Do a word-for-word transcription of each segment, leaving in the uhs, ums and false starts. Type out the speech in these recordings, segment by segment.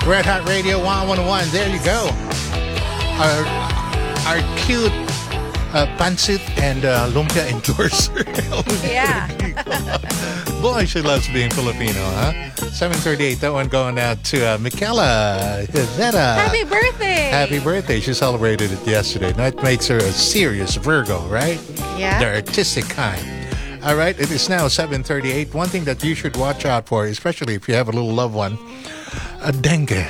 Red Hot Radio one oh one. There you go. Our, our cute uh, pancit and uh, lumpia endorser. Yeah. Boy, she loves being Filipino, huh? seven thirty-eight. That one going out to uh, Michaela Hizeta. Happy birthday. Happy birthday. She celebrated it yesterday. That makes her a serious Virgo, right? Yeah. The artistic kind. All right. It is now seven thirty-eight. One thing that you should watch out for, especially if you have a little loved one, a dengue.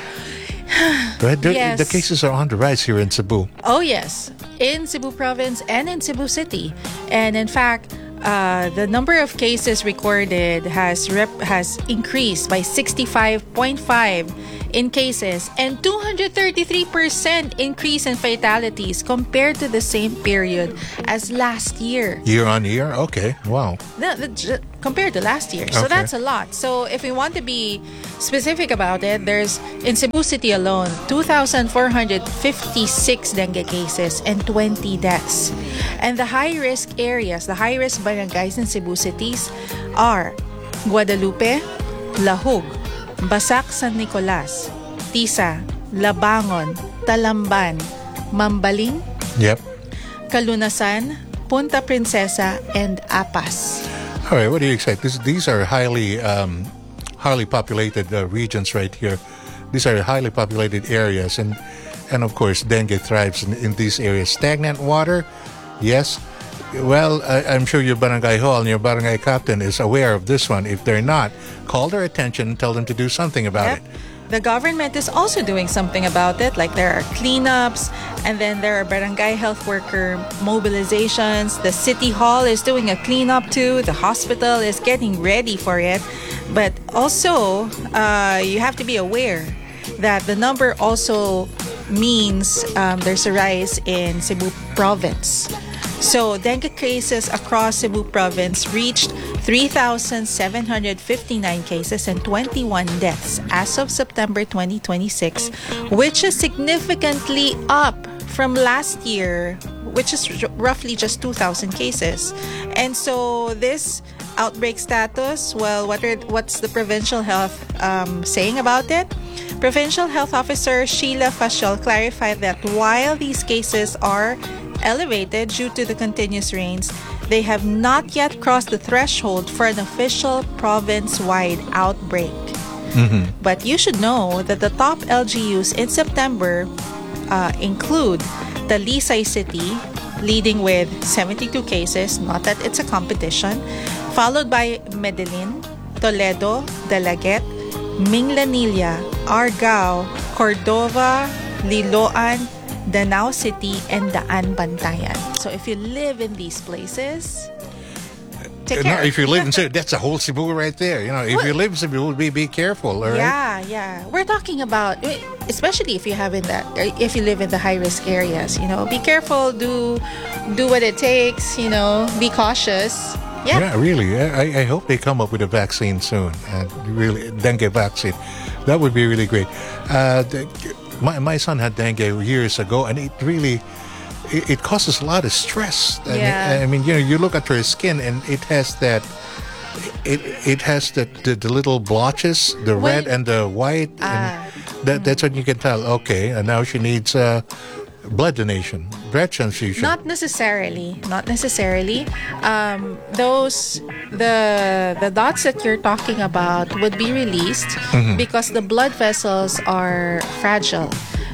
Right? The, Yes. the cases are on the rise here in Cebu. Oh, yes. In Cebu province and in Cebu City. And in fact, uh, the number of cases recorded has rep- has increased by sixty-five point five in cases and two hundred thirty-three percent increase in fatalities compared to the same period as last year. Year on year? Okay. Wow. No, the- j- compared to last year. So Okay. that's a lot. So if we want to be specific about it, there's in Cebu City alone, two thousand four hundred fifty-six dengue cases and twenty deaths. And the high-risk areas, the high-risk barangays in Cebu cities are Guadalupe, Lahug, Basak San Nicolas, Tisa, Labangon, Talamban, Mambaling, Yep. Kalunasan, Punta Princesa, and Apas. All right. What do you expect? This, these are highly, um, highly populated uh, regions right here. These are highly populated areas, and and of course, dengue thrives in, in these areas. Stagnant water, yes. Well, I, I'm sure your barangay hall and your barangay captain is aware of this one. If they're not, call their attention and tell them to do something about Yep. it. The government is also doing something about it. Like there are cleanups, and then there are barangay health worker mobilizations. The city hall is doing a cleanup too. The hospital is getting ready for it. But also, uh, you have to be aware that the number also means um, there's a rise in Cebu province. So, dengue cases across Cebu province reached three thousand seven hundred fifty-nine cases and twenty-one deaths as of September twenty twenty-six, which is significantly up from last year, which is r- roughly just two thousand cases. And so, this outbreak status, well, what are, what's the provincial health um, saying about it? Provincial Health Officer Sheila Fashol clarified that while these cases are elevated due to the continuous rains, they have not yet crossed the threshold for an official province-wide outbreak. Mm-hmm. But you should know that the top L G Us in September uh, include Talisay City, leading with seventy-two cases, not that it's a competition, followed by Medellin, Toledo, Dalaget, Minglanilla, Argao, Cordova, Liloan, Danao City, and Daan Bantayan. So if you live in these places, take No, care. if you live in Cebu, that's a whole Cebu right there. You know, if What? you live in Cebu, be be careful. All right. Yeah, yeah. We're talking about, especially if you have in that, if you live in the high risk areas. You know, be careful. Do do what it takes. You know, be cautious. Yeah. Yeah, really. I, I hope they come up with a vaccine soon. And really, dengue vaccine. That would be really great. Uh, the, my my son had dengue years ago, and it really it, it causes a lot of stress. I Yeah. mean, I mean, you know, you look at her skin, and it has that. It it has the the, the little blotches, the When- red and the white. Ah. and that that's when you can tell. Okay, and now she needs uh, blood donation, blood transfusion. Not necessarily. Not necessarily. Um, those the the dots that you're talking about would be released because the blood vessels are fragile.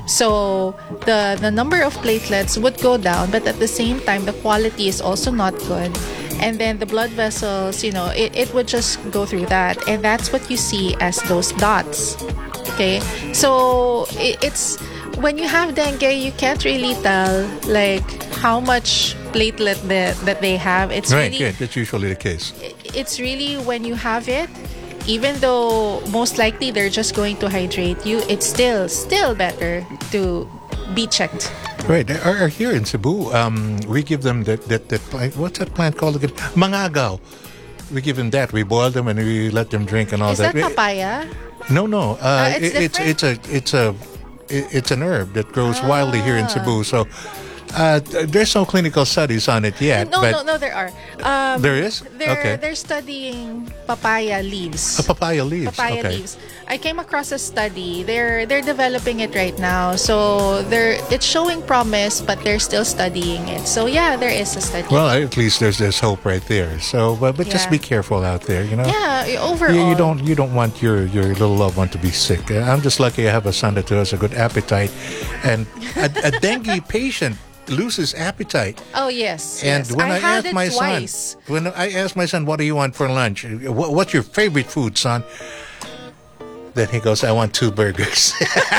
So the the number of platelets would go down, but at the same time, the quality is also not good. And then the blood vessels, you know, it, it would just go through that, and that's what you see as those dots. Okay, so it, it's when you have dengue, you can't really tell like how much platelet that that they have. It's Right, really yeah, that's usually the case. it's really when you have it, even though most likely they're just going to hydrate you, it's still still better to be checked. Right. Or, or here in Cebu, um, we give them that, that, that plant. What's that plant called again? Mangagaw. We give them that. We boil them and we let them drink and all Is that that. papaya? No, no. Uh, Uh, it's it- it's different? it's a it's a it- it's an herb that grows wildly here in Ah. Cebu. So uh, th- there's no clinical studies on it yet. No, but no, no. There are. Um, There is? They're Okay. they're studying papaya leaves. A papaya leaves. Papaya okay. leaves. I came across a study. They're they're developing it right now. So they're it's showing promise, but they're still studying it. So yeah, there is a study. Well, at least there's there's hope right there. So, but, but just Yeah. be careful out there, you know. Yeah, overall. You, you don't you don't want your, your little loved one to be sick. Uh, I'm just lucky I have a son that has a good appetite, and a, a dengue patient loses appetite. Oh yes. And yes. when I, had asked it my twice. son, when I asked my son, "What do you want for lunch? What, what's your favorite food, son?" Then he goes, "I want two burgers."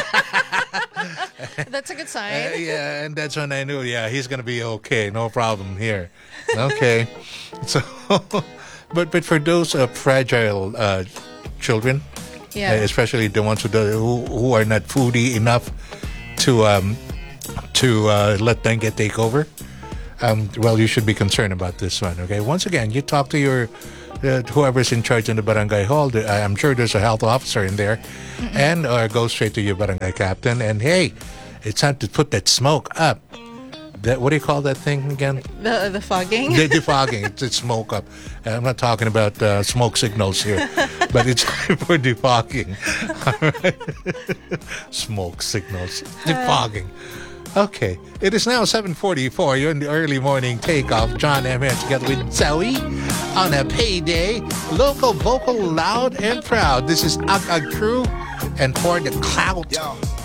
That's a good Uh, sign. yeah, and that's when I knew, yeah, he's gonna be okay, no problem here. Okay, so, but but for those uh, fragile uh, children, Yeah. uh, especially the ones who, do, who who are not foodie enough to um to uh, let dengue take over, um, well, you should be concerned about this one. Okay, once again, you talk to your uh, whoever's in charge in the barangay hall. The- I'm sure there's a health officer in there, and or go straight to your barangay captain. And hey, it's time to put that smoke up. That what do you call that thing again? The the fogging. The defogging. It's, it's smoke up. Uh, I'm not talking about uh, smoke signals here, but it's time for defogging. All right. Smoke signals. Defogging. Okay. It is now seven forty-four. You're in the early morning takeoff. John M. here together with Zoe on a payday. Local, vocal, loud, and proud. This is Ag Ag Crew and For the Clout.